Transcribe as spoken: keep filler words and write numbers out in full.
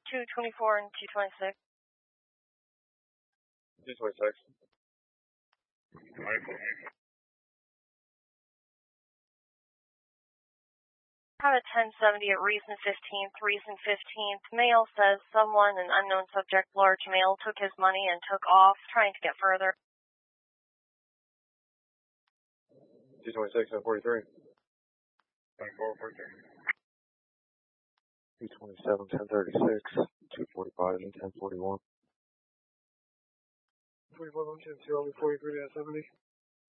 two twenty-four and two twenty-six. two twenty-six. Have a ten seventy at Reason fifteenth, Reason fifteenth. Male says someone, an unknown subject, large male, took his money and took off, trying to get further. two twenty-six and forty-three. twenty-four, forty-three. two twenty-seven, ten thirty-six, two forty-five, and ten forty-one. forty-four, one ten, two, forty-three, seventy.